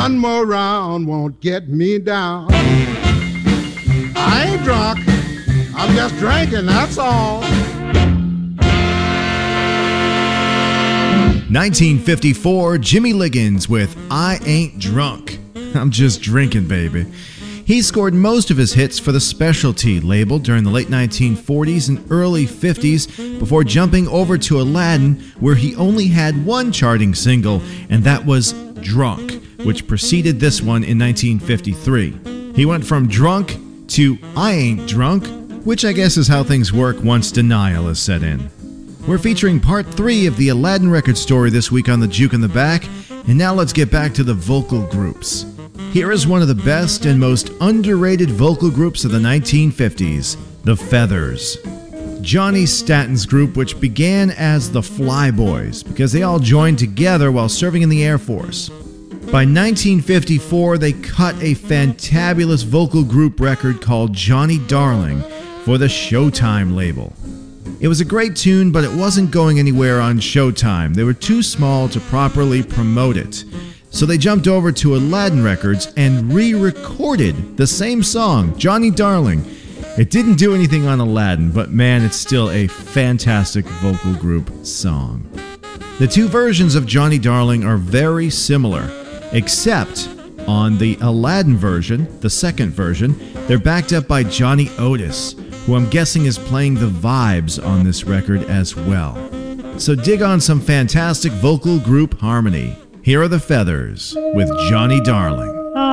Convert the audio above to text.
One more round won't get me down. I ain't drunk, I'm just drinking, that's all. 1954, Jimmy Liggins with I Ain't Drunk. I'm just drinking, baby. He scored most of his hits for the Specialty label during the late 1940s and early 50s before jumping over to Aladdin, where he only had one charting single, and that was Drunk, which preceded this one in 1953. He went from Drunk to I Ain't Drunk, which I guess is how things work once denial is set in. We're featuring part 3 of the Aladdin record story this week on the Juke in the Back, and now let's get back to the vocal groups. Here is one of the best and most underrated vocal groups of the 1950s, The Feathers. Johnny Stanton's group, which began as the Flyboys because they all joined together while serving in the Air Force. By 1954, they cut a fantabulous vocal group record called Johnny Darling for the Showtime label. It was a great tune, but it wasn't going anywhere on Showtime. They were too small to properly promote it. So they jumped over to Aladdin Records and re-recorded the same song, Johnny Darling. It didn't do anything on Aladdin, but man, it's still a fantastic vocal group song. The two versions of Johnny Darling are very similar, except on the Aladdin version, the second version, they're backed up by Johnny Otis, who I'm guessing is playing the vibes on this record as well. So dig on some fantastic vocal group harmony. Here are the Feathers with Johnny Darling.